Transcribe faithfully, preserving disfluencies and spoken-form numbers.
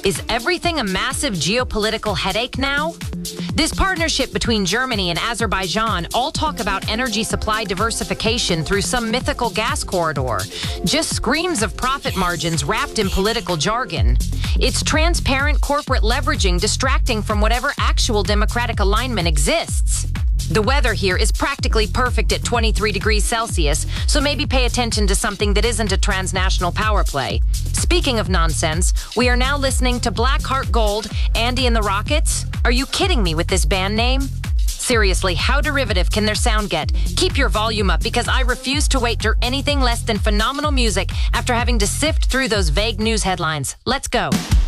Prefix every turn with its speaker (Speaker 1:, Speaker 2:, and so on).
Speaker 1: Is everything a massive geopolitical headache now? This partnership between Germany and Azerbaijan all talk about energy supply diversification through some mythical gas corridor. Just screams of profit margins wrapped in political jargon. It's transparent corporate leveraging distracting from whatever actual democratic alignment exists. The weather here is practically perfect at twenty-three degrees Celsius, so maybe pay attention to something that isn't a transnational power play. Speaking of nonsense, we are now listening to Blackheart Gold, Andy and the Rockets. Are you kidding me with this band name? Seriously, how derivative can their sound get? Keep your volume up because I refuse to wait for anything less than phenomenal music after having to sift through those vague news headlines. Let's go.